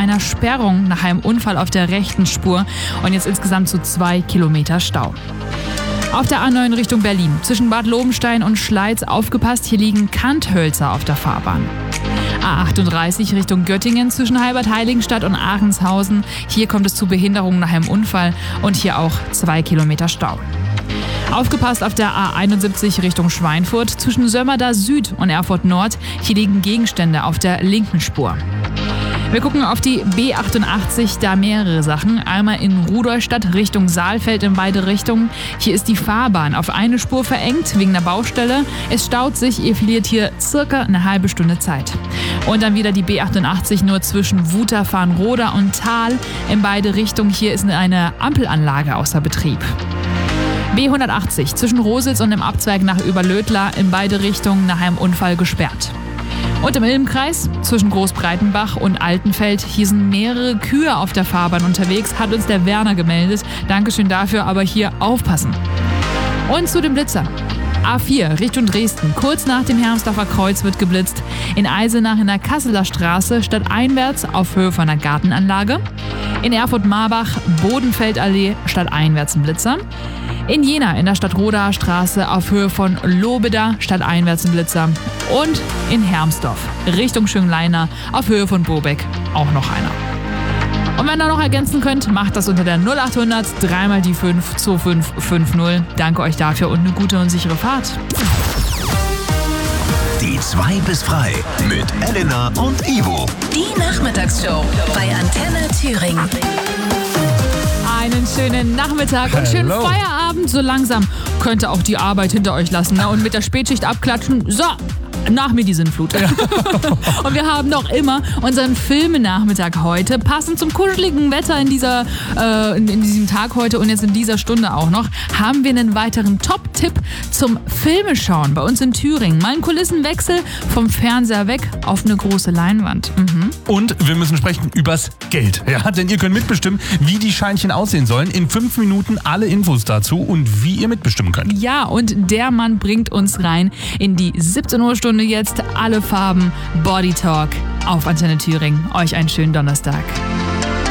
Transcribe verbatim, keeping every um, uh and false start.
einer Sperrung nach einem Unfall auf der rechten Spur und jetzt insgesamt zu zwei Kilometer Stau. Auf der A neun Richtung Berlin, zwischen Bad Lobenstein und Schleiz aufgepasst, hier liegen Kanthölzer auf der Fahrbahn. A achtunddreißig Richtung Göttingen, zwischen Halbert-Heiligenstadt und Aachenshausen, hier kommt es zu Behinderungen nach einem Unfall und hier auch zwei Kilometer Stau. Aufgepasst auf der A einundsiebzig Richtung Schweinfurt, zwischen Sömmerda Süd und Erfurt Nord, hier liegen Gegenstände auf der linken Spur. Wir gucken auf die B achtundachtzig, da mehrere Sachen. Einmal in Rudolstadt Richtung Saalfeld in beide Richtungen. Hier ist die Fahrbahn auf eine Spur verengt wegen der Baustelle. Es staut sich, ihr verliert hier circa eine halbe Stunde Zeit. Und dann wieder die B achtundachtzig nur zwischen Wuterfarnroda und Thal in beide Richtungen. Hier ist eine Ampelanlage außer Betrieb. B hundertachtzig zwischen Rositz und dem Abzweig nach Überlödler in beide Richtungen nach einem Unfall gesperrt. Und im Ilmkreis zwischen Großbreitenbach und Altenfeld, hier sind mehrere Kühe auf der Fahrbahn unterwegs, hat uns der Werner gemeldet. Dankeschön dafür, aber hier aufpassen. Und zu dem Blitzer. A vier Richtung Dresden, kurz nach dem Hermsdorfer Kreuz wird geblitzt. In Eisenach in der Kasseler Straße stadteinwärts auf Höhe von der Gartenanlage. In Erfurt-Marbach Bodenfeldallee stadteinwärts ein Blitzer. In Jena in der Stadtrodaer Straße auf Höhe von Lobeda stadteinwärts ein Blitzer. Und in Hermsdorf Richtung Schöngleiner auf Höhe von Bobeck auch noch einer. Und wenn ihr noch ergänzen könnt, macht das unter der null achthundert drei mal die fünf zwei fünf fünf null. Danke euch dafür und eine gute und sichere Fahrt. Die zwei bis frei mit Elena und Ivo. Die Nachmittagsshow bei Antenne Thüringen. Einen schönen Nachmittag und schönen Hello. Feierabend. So langsam könnt ihr auch die Arbeit hinter euch lassen, ne? Und mit der Spätschicht abklatschen. So, nach mir die Sinnflut. Ja. Und wir haben noch immer unseren Filmenachmittag heute. Passend zum kuscheligen Wetter in, dieser, äh, in, in diesem Tag heute und jetzt in dieser Stunde auch noch, haben wir einen weiteren Top-Tipp zum Filmeschauen bei uns in Thüringen. Mal einen Kulissenwechsel vom Fernseher weg auf eine große Leinwand. Mhm. Und wir müssen sprechen übers Geld. Ja, denn ihr könnt mitbestimmen, wie die Scheinchen aussehen sollen. In fünf Minuten alle Infos dazu und wie ihr mitbestimmen könnt. Ja, und der Mann bringt uns rein in die siebzehn Uhr Stunde jetzt. Alle Farben, Body Talk auf Antenne Thüringen. Euch einen schönen Donnerstag.